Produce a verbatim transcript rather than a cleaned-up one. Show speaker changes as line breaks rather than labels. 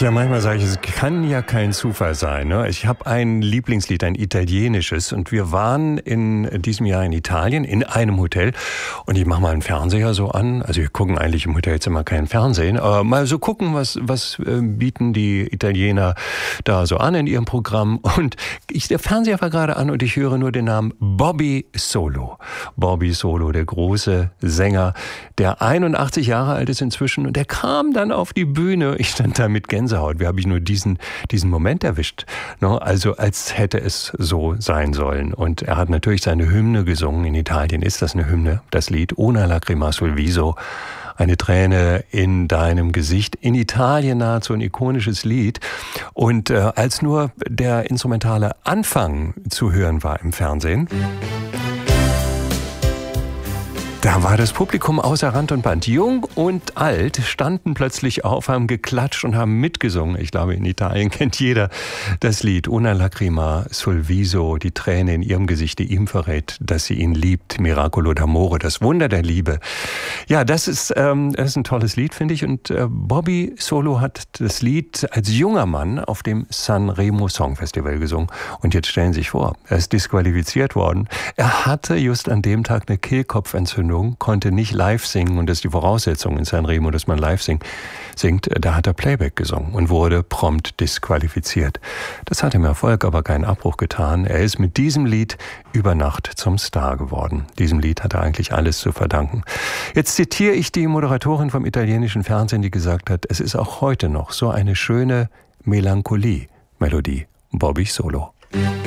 Ja, manchmal sage ich, es kann ja kein Zufall sein. Ne? Ich habe ein Lieblingslied, ein italienisches, und wir waren in diesem Jahr in Italien in einem Hotel und ich mache mal einen Fernseher so an. Also wir gucken eigentlich im Hotelzimmer kein Fernsehen, aber mal so gucken, was was äh, bieten die Italiener da so an in ihrem Programm. Und ich, der Fernseher war gerade an und ich höre nur den Namen Bobby Solo. Bobby Solo, der große Sänger, der einundachtzig Jahre alt ist inzwischen, und der kam dann auf die Bühne. Ich stand da mit Gänsehaut. Wie habe ich nur diesen, diesen Moment erwischt? No, also als hätte es so sein sollen. Und er hat natürlich seine Hymne gesungen. In Italien ist das eine Hymne, das Lied Una lacrima sul viso. Eine Träne in deinem Gesicht. In Italien nahezu ein ikonisches Lied. Und äh, als nur der instrumentale Anfang zu hören war im Fernsehen, da war das Publikum außer Rand und Band. Jung und alt standen plötzlich auf, haben geklatscht und haben mitgesungen. Ich glaube, in Italien kennt jeder das Lied Una lacrima sul viso, die Träne in ihrem Gesicht, die ihm verrät, dass sie ihn liebt. Miracolo d'amore, das Wunder der Liebe. Ja, das ist, ähm, das ist ein tolles Lied, finde ich. Und äh, Bobby Solo hat das Lied als junger Mann auf dem Sanremo Song Festival gesungen. Und jetzt stellen Sie sich vor, er ist disqualifiziert worden. Er hatte just an dem Tag eine Kehlkopfentzündung, konnte nicht live singen, und das ist die Voraussetzung in Sanremo, dass man live singt. singt. Da hat er Playback gesungen und wurde prompt disqualifiziert. Das hat ihm Erfolg, aber keinen Abbruch getan. Er ist mit diesem Lied über Nacht zum Star geworden. Diesem Lied hat er eigentlich alles zu verdanken. Jetzt zitiere ich die Moderatorin vom italienischen Fernsehen, die gesagt hat, es ist auch heute noch so eine schöne Melancholie-Melodie. Bobby Solo.